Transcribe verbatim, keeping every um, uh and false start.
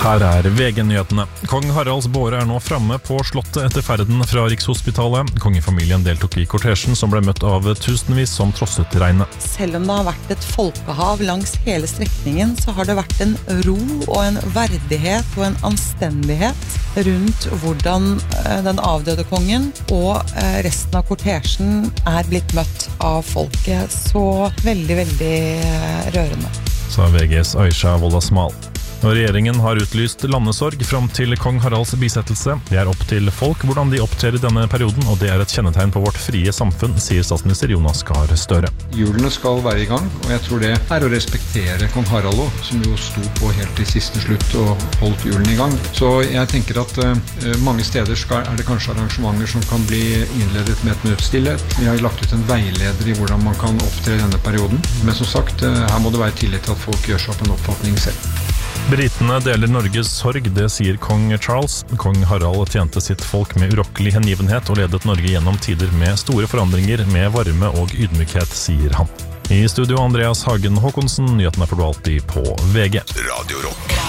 Her er V G-nyhetene. Kong Haralds båre er nå framme på slottet etter ferden fra Rikshospitalet. Kongefamilien deltok i kortesjen som ble møtt av tusenvis som trosset regnet. Selv om det har vært et folkehav langs hele strekningen, så har det vært en ro og en verdighet og en anstendighet rundt hvordan den avdøde kongen og resten av kortesjen er blitt møtt av folket. Så veldig, veldig rørende. Sa V G's Aisha Woldasmal. Og regjeringen har utlyst landesorg frem til kong Haralds bisettelse. Det er opp til folk hvordan de opptrer i denne perioden, og det er et kjennetegn på vårt frie samfunn, sier statsminister Jonas Gahr Støre. Hjulene skal være i gang, og jeg tror det er å respektere kong Harald, som jo sto på helt til siste slutt og holdt hjulene i gang. Så jeg tenker at uh, mange steder skal, er det kanskje arrangementer som kan bli innledet med et minutt stillhet. Vi har lagt ut en veileder i hvordan man kan opptre i denne perioden, men som sagt, uh, her må det være tillit til at folk gjør seg opp en oppfatning selv. Britene deler Norges sorg, det sier kong Charles. Kong Harald tjente sitt folk med urokkelig hengivenhet og ledet Norge gjennom tider med store forandringer, med varme og ydmykhet, sier han. I studio Andreas Hagen Håkonsen, nyhetene får du alltid på V G. Radio Rock.